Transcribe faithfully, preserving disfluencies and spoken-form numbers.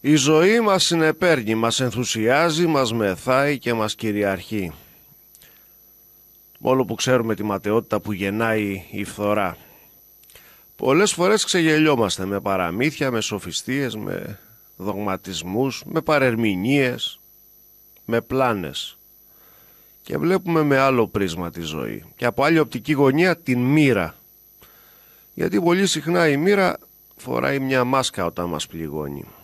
Η ζωή μας συνεπέρνει, μας ενθουσιάζει, μας μεθάει και μας κυριαρχεί. Όλο που ξέρουμε τη ματαιότητα που γεννάει η φθορά. Πολλές φορές ξεγελιόμαστε με παραμύθια, με σοφιστίες, με δογματισμούς, με παρερμηνίες, με πλάνες. Και βλέπουμε με άλλο πρίσμα τη ζωή και από άλλη οπτική γωνία την μοίρα. Γιατί πολύ συχνά η μοίρα φοράει μια μάσκα όταν μας πληγώνει.